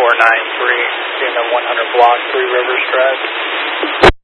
2493, doing the 100 block, Three Rivers Drive.